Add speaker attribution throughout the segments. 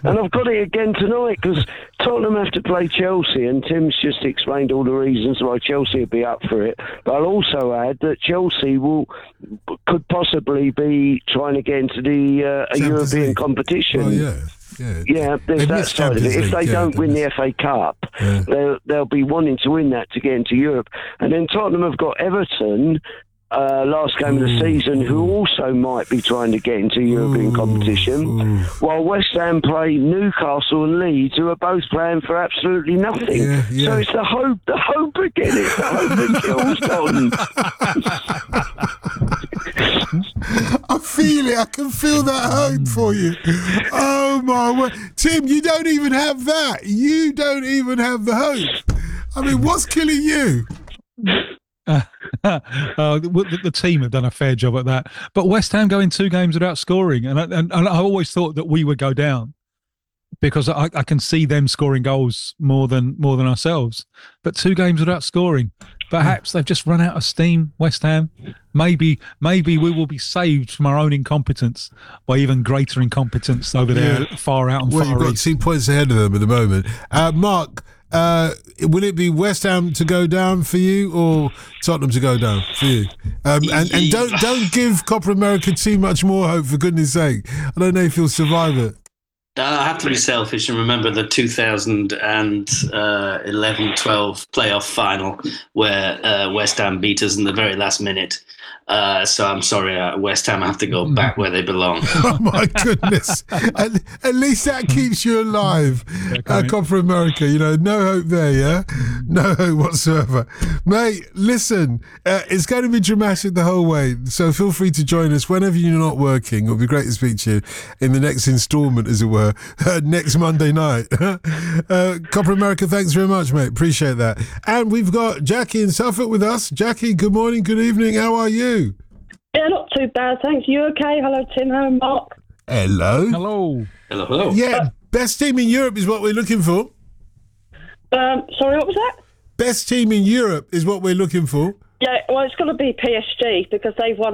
Speaker 1: And I've got it again tonight because Tottenham have to play Chelsea, and Tim's just explained all the reasons why Chelsea will be up for it. But I'll also add that Chelsea could possibly be trying to get into the a European competition.
Speaker 2: Oh, yeah.
Speaker 1: Yeah, there's that side of it. If they don't win the FA Cup, they'll be wanting to win that to get into Europe. And then Tottenham have got Everton, last game of the season, who also might be trying to get into European competition, while West Ham play Newcastle and Leeds, who are both playing for absolutely nothing. So it's the hope again. It's the hope that kills Don.
Speaker 2: I feel it. I can feel that hope for you. Oh, my word. Tim, you don't even have that. You don't even have the hope. I mean, what's killing you?
Speaker 3: The team have done a fair job at that, but West Ham going 2 games without scoring, and I always thought that we would go down because I can see them scoring goals more than ourselves. But 2 games without scoring, perhaps they've just run out of steam. West Ham, maybe we will be saved from our own incompetence by even greater incompetence over there, far out and far
Speaker 2: you've got
Speaker 3: east.
Speaker 2: 2 points ahead of them at the moment. Mark. Will it be West Ham to go down for you or Tottenham to go down for you? And don't give Copa America too much more hope, for goodness sake. I don't know if you'll survive it.
Speaker 4: I have to be selfish and remember the 2011-12 playoff final where West Ham beat us in the very last minute. So I'm sorry, West Ham have to go back where they belong.
Speaker 2: Oh, my goodness. At least that keeps you alive. Copa America, no hope there, yeah? No hope whatsoever. Mate, listen, it's going to be dramatic the whole way, so feel free to join us whenever you're not working. It'll be great to speak to you in the next instalment, as it were, next Monday night. Copa America, thanks very much, mate. Appreciate that. And we've got Jackie in Suffolk with us. Jackie, good morning, good evening. How are you?
Speaker 5: Yeah, not too bad, thanks. You okay? Hello, Tim. Hello, Mark.
Speaker 2: Hello. Yeah, best team in Europe is what we're looking for.
Speaker 5: Sorry, what was that?
Speaker 2: Best team in Europe is what we're looking for.
Speaker 5: Yeah, well, it's got to be PSG because they've won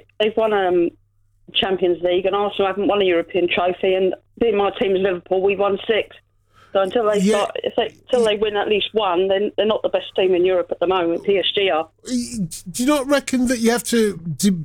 Speaker 5: Champions League, and Arsenal haven't won a European trophy. And being my team is Liverpool, we won 6. So until they win at least 1, then they're not the best team in Europe at the moment. PSG are.
Speaker 2: Do you not reckon that you have to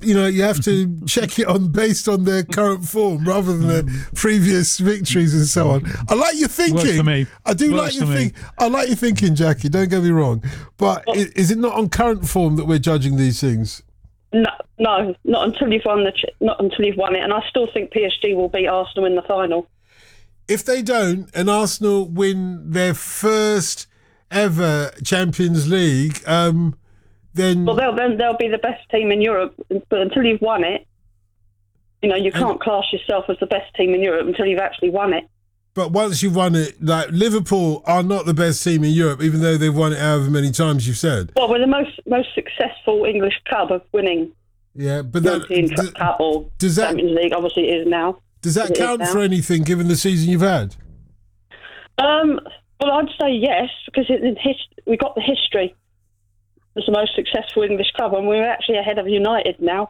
Speaker 2: check it on based on their current form rather than their previous victories and so on? I like your thinking.
Speaker 3: Works for me.
Speaker 2: I do like your thinking. I like your thinking, Jackie. Don't get me wrong. But is it not on current form that we're judging these things?
Speaker 5: No, not until you've won it. And I still think PSG will beat Arsenal in the final.
Speaker 2: If they don't, and Arsenal win their first ever Champions League, then
Speaker 5: they'll be the best team in Europe. But until you've won it, you can't class yourself as the best team in Europe until you've actually won it.
Speaker 2: But once you've won it, like Liverpool are not the best team in Europe, even though they've won it however many times you've said.
Speaker 5: Well, we're the most successful English club of winning.
Speaker 2: Yeah, but
Speaker 5: European Cup or Champions League, obviously it is now.
Speaker 2: Does that count for anything, given the season you've had?
Speaker 5: Well, I'd say yes, because we've got the history. It's the most successful English club, and we're actually ahead of United now.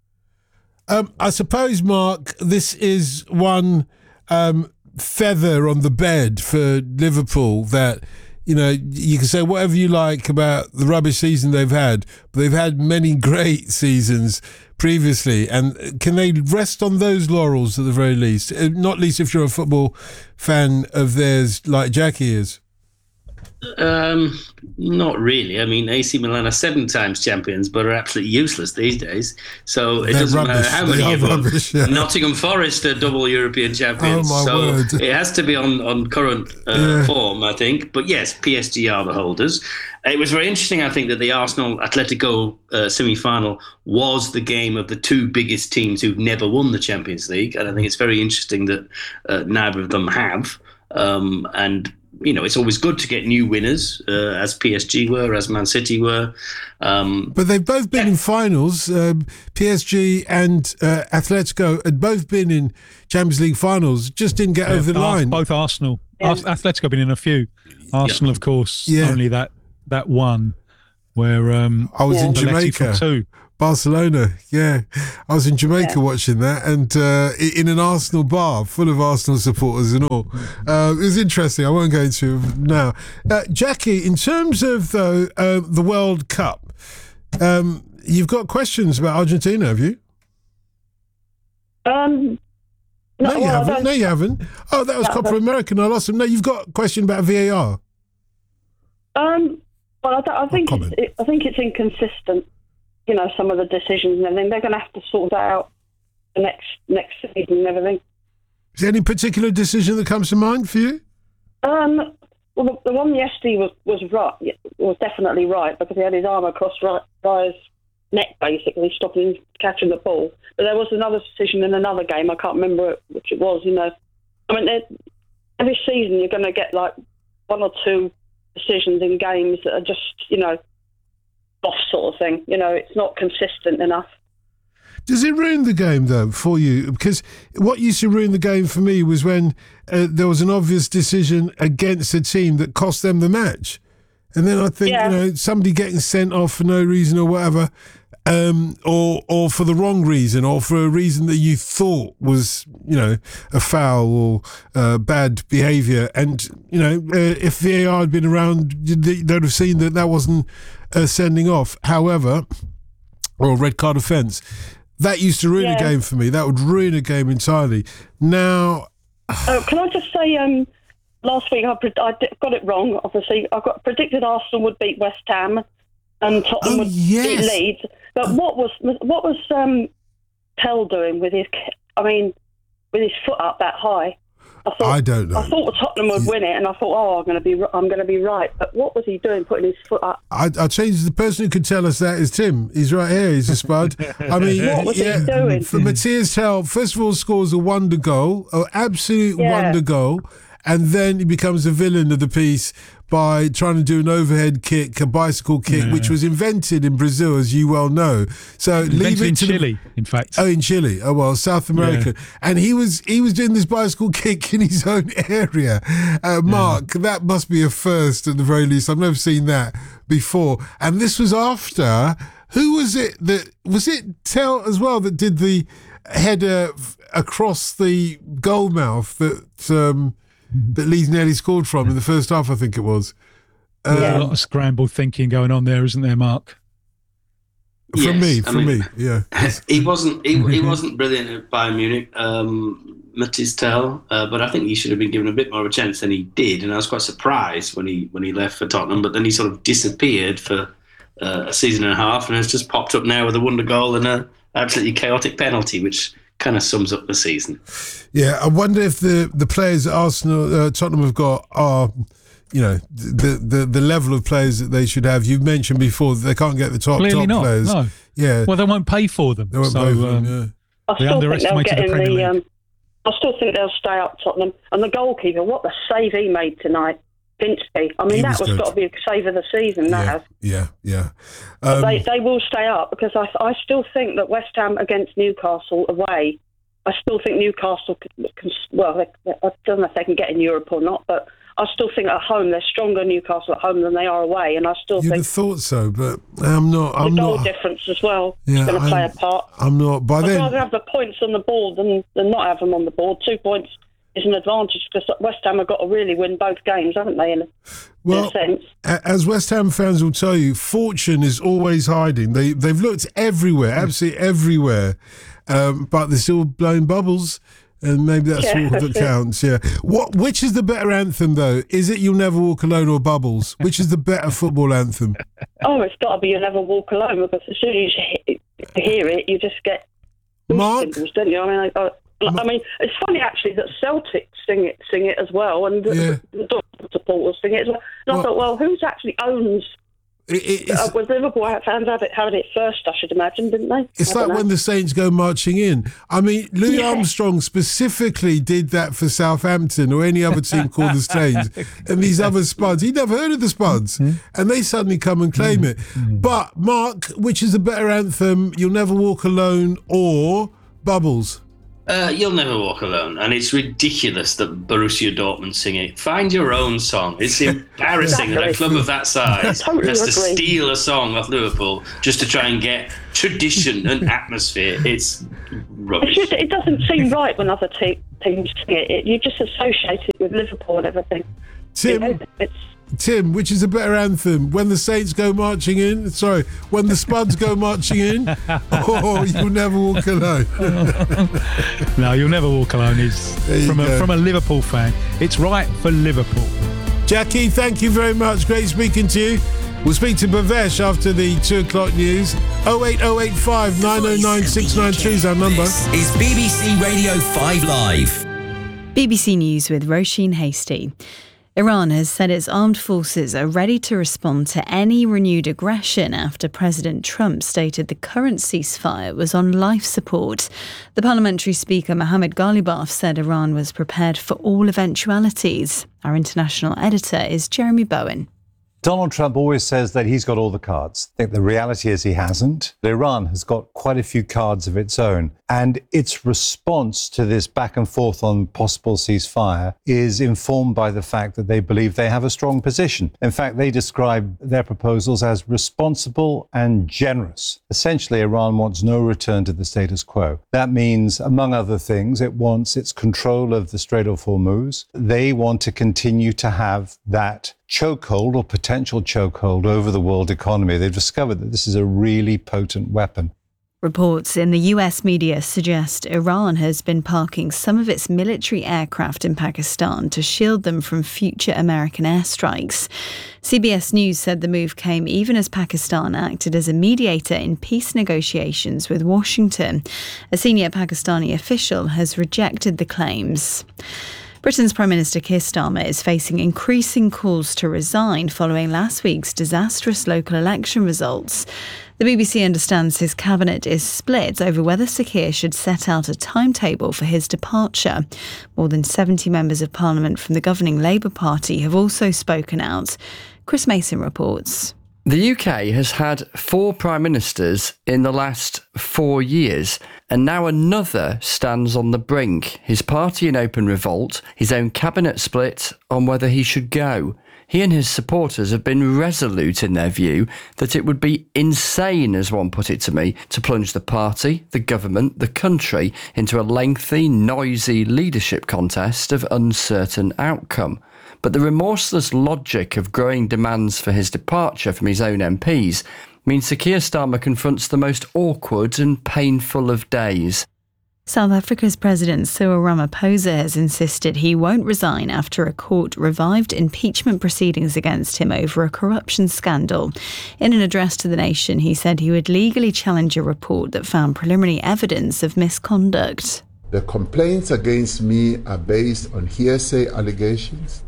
Speaker 2: I suppose, Mark, this is one feather on the bed for Liverpool that, you can say whatever you like about the rubbish season they've had, but they've had many great seasons previously. And can they rest on those laurels at the very least? Not least if you're a football fan of theirs like Jackie is.
Speaker 4: Not really. I mean, AC Milan are 7 times champions, but are absolutely useless these days. So it doesn't matter how many you've won. Yeah. Nottingham Forest are double European champions.
Speaker 2: Oh, my word.
Speaker 4: It has to be on current form, I think. But yes, PSG are the holders. It was very interesting, I think, that the Arsenal-Atletico semi-final was the game of the 2 biggest teams who've never won the Champions League. And I think it's very interesting that neither of them have. And it's always good to get new winners, as PSG were, as Man City were.
Speaker 2: But they've both been in finals. PSG and Atletico had both been in Champions League finals, just didn't get over the line.
Speaker 3: Both Arsenal. Yeah. Atletico have been in a few. Arsenal, of course, only that one where
Speaker 2: I was in Jamaica. Barcelona, yeah. I was in Jamaica watching that, and in an Arsenal bar full of Arsenal supporters and all. It was interesting. I won't go into it now. Jackie, in terms of the World Cup, you've got questions about Argentina, have you?
Speaker 5: No,
Speaker 2: you haven't. No, you haven't. Oh, that was Copa America. I lost him. No, you've got a question about VAR.
Speaker 5: Well, I think it's inconsistent. You know, some of the decisions and everything. They're going to have to sort that out the next season and everything.
Speaker 2: Is there any particular decision that comes to mind for you?
Speaker 5: Well, the one yesterday was right. Was definitely right because he had his arm across Raya's neck, basically stopping him catching the ball. But there was another decision in another game. I can't remember which it was. You know, I mean, every season you're going to get like one or two decisions in games that are just, you know, off sort of thing. You know, it's not consistent enough.
Speaker 2: Does it ruin the game, though, for you? Because what used to ruin the game for me was when there was an obvious decision against a team that cost them the match. And then I think, you know, somebody getting sent off for no reason or whatever, or for the wrong reason, or for a reason that you thought was, you know, a foul or bad behaviour. And, you know, if VAR had been around, they'd have seen that wasn't sending off. However, or a red card offence, that used to ruin a game for me. That would ruin a game entirely. Now...
Speaker 5: can I just say... last week I got it wrong, obviously. I predicted Arsenal would beat West Ham and Tottenham would beat Leeds. But what was Tell doing with his foot up that high?
Speaker 2: I don't know.
Speaker 5: I thought Tottenham would win it, and I thought, I'm going to be right. But what was he doing, putting his foot up?
Speaker 2: I changed. The person who could tell us that is Tim. He's right here. He's a spud. I mean,
Speaker 5: what was he doing?
Speaker 2: For Matthias Tell, first of all, scores a wonder goal, an absolute wonder goal. And then he becomes the villain of the piece by trying to do an overhead kick, a bicycle kick, which was invented in Brazil, as you well know. So leave it
Speaker 3: in
Speaker 2: to
Speaker 3: Chile, in fact.
Speaker 2: Oh, in Chile. Oh, well, South America. Yeah. And he was doing this bicycle kick in his own area. Mark, that must be a first at the very least. I've never seen that before. And this was after, who was it Tell as well that did the header across the goal mouth that Leeds nearly scored from in the first half, I think it was.
Speaker 3: There's a lot of scrambled thinking going on there, isn't there, Mark?
Speaker 2: For me, yeah.
Speaker 4: He wasn't brilliant at Bayern Munich, Matthias Tell, but I think he should have been given a bit more of a chance than he did, and I was quite surprised when he left for Tottenham, but then he sort of disappeared for a season and a half and has just popped up now with a wonder goal and an absolutely chaotic penalty, which kind of sums up the season.
Speaker 2: Yeah, I wonder if the players that Tottenham have got are, you know, the level of players that they should have. You've mentioned before that they can't get the top players.
Speaker 3: No.
Speaker 2: Yeah.
Speaker 3: Well, they won't pay for them.
Speaker 2: They won't pay for them,
Speaker 5: I still think they'll stay up, Tottenham. And the goalkeeper, what the save he made tonight. Pinsky. I mean, that was got to be a save of the season, that has.
Speaker 2: Yeah.
Speaker 5: They will stay up because I still think that West Ham against Newcastle away, I still think Newcastle can, well, I don't know if they can get in Europe or not, but I still think at home they're stronger Newcastle at home than they are away, and I still think...
Speaker 2: You'd have thought so, but I'm not...
Speaker 5: The goal difference as well is going to play a part.
Speaker 2: I'm not... I'd
Speaker 5: rather have the points on the board than not have them on the board. 2 points is an advantage because West Ham have got to really win both games, haven't they, in a sense?
Speaker 2: As West Ham fans will tell you, fortune is always hiding. They've looked everywhere, absolutely everywhere, but they're still blowing bubbles, and maybe that's all that counts. Yeah. Which is the better anthem, though? Is it "You'll Never Walk Alone" or "Bubbles"? Which is the better football anthem?
Speaker 5: Oh, it's got to be "You'll Never Walk Alone" because as soon as you hear it, you just get
Speaker 2: Mark,
Speaker 5: don't you? I mean, it's funny actually that Celtic sing it as well, and the Dortmund supporters sing it as well. And I thought, well, who's actually owns? Was Liverpool fans had it first? I should imagine, didn't they?
Speaker 2: It's like when the Saints go marching in. I mean, Louis Armstrong specifically did that for Southampton or any other team called the Saints, and these other spuds. He'd never heard of the spuds, and they suddenly come and claim it. But Mark, which is the better anthem? "You'll Never Walk Alone" or "Bubbles"?
Speaker 4: You'll Never Walk Alone, and it's ridiculous that Borussia Dortmund sing it. Find your own song. It's embarrassing that a club of that size has to steal a song off Liverpool just to try and get tradition and atmosphere. It's rubbish.
Speaker 5: It doesn't seem right when other teams sing it. You just associate it with Liverpool and everything.
Speaker 2: Tim, which is a better anthem? When the Saints go marching in? Sorry, when the Spuds go marching in? Or You'll Never Walk Alone?
Speaker 3: No, You'll Never Walk Alone is from a Liverpool fan. It's right for Liverpool.
Speaker 2: Jackie, thank you very much. Great speaking to you. We'll speak to Bhavesh after the 2 o'clock news. 08085 909 693 is our number.
Speaker 6: This is BBC Radio 5 Live.
Speaker 7: BBC News with Roisin Hastie. Iran has said its armed forces are ready to respond to any renewed aggression after President Trump stated the current ceasefire was on life support. The parliamentary speaker Mohammad Ghalibaf said Iran was prepared for all eventualities. Our international editor is Jeremy Bowen.
Speaker 8: Donald Trump always says that he's got all the cards. I think the reality is he hasn't. Iran has got quite a few cards of its own. And its response to this back and forth on possible ceasefire is informed by the fact that they believe they have a strong position. In fact, they describe their proposals as responsible and generous. Essentially, Iran wants no return to the status quo. That means, among other things, it wants its control of the Strait of Hormuz. They want to continue to have that chokehold or potential chokehold over the world economy. They've discovered that this is a really potent weapon.
Speaker 7: Reports in the US media suggest Iran has been parking some of its military aircraft in Pakistan to shield them from future American airstrikes. CBS News said the move came even as Pakistan acted as a mediator in peace negotiations with Washington. A senior Pakistani official has rejected the claims. Britain's Prime Minister Keir Starmer is facing increasing calls to resign following last week's disastrous local election results. The BBC understands his cabinet is split over whether Sir Keir should set out a timetable for his departure. More than 70 members of Parliament from the governing Labour Party have also spoken out. Chris Mason reports.
Speaker 9: The UK has had 4 prime ministers in the last 4 years, and now another stands on the brink. His party in open revolt, his own cabinet split on whether he should go. He and his supporters have been resolute in their view that it would be insane, as one put it to me, to plunge the party, the government, the country into a lengthy, noisy leadership contest of uncertain outcome. But the remorseless logic of growing demands for his departure from his own MPs means Sir Keir Starmer confronts the most awkward and painful of days.
Speaker 7: South Africa's President Cyril Ramaphosa has insisted he won't resign after a court revived impeachment proceedings against him over a corruption scandal. In an address to the nation, he said he would legally challenge a report that found preliminary evidence of misconduct.
Speaker 10: The complaints against me are based on hearsay allegations.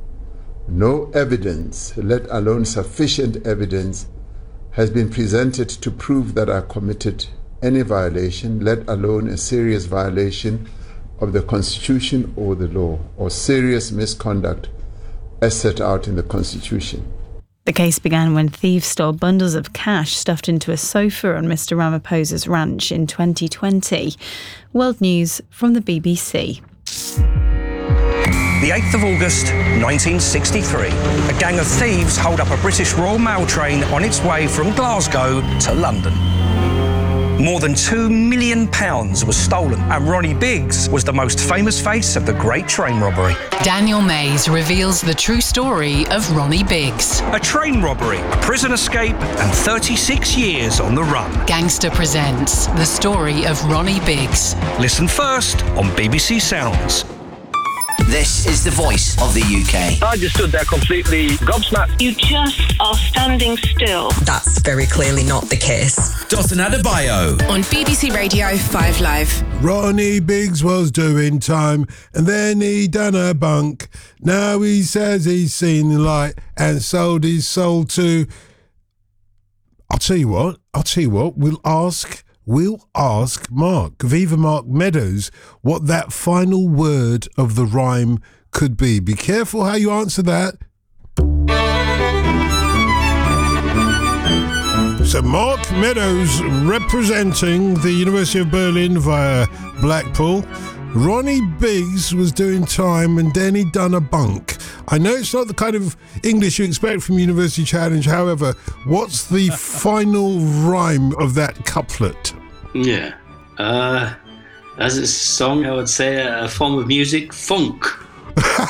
Speaker 10: No evidence, let alone sufficient evidence, has been presented to prove that I committed any violation, let alone a serious violation of the Constitution or the law, or serious misconduct as set out in the Constitution.
Speaker 7: The case began when thieves stole bundles of cash stuffed into a sofa on Mr. Ramaphosa's ranch in 2020. World News from the BBC.
Speaker 11: The 8th of August, 1963, a gang of thieves hold up a British Royal Mail train on its way from Glasgow to London. More than £2 million was stolen, and Ronnie Biggs was the most famous face of the Great Train Robbery.
Speaker 12: Daniel Mays reveals the true story of Ronnie Biggs.
Speaker 11: A train robbery, a prison escape, and 36 years on the run.
Speaker 12: Gangster presents the story of Ronnie Biggs.
Speaker 11: Listen first on BBC Sounds.
Speaker 6: This is the voice of the UK.
Speaker 13: I just stood there completely gobsmacked.
Speaker 14: You just are standing still.
Speaker 15: That's very clearly not the case.
Speaker 6: Dotun Adebayo.
Speaker 12: On BBC Radio 5 Live.
Speaker 2: Ronnie Biggs was doing time and then he done a bunk. Now he says he's seen the light and sold his soul to... I'll tell you what, we'll ask Mark, Viva Mark Meadows, what that final word of the rhyme could be. Be careful how you answer that. So Mark Meadows, representing the University of Berlin via Blackpool, Ronnie Biggs was doing time and then he done a bunk. I know it's not the kind of English you expect from University Challenge, however, what's the final rhyme of that couplet?
Speaker 4: Yeah. As a song, I would say a form of music, funk.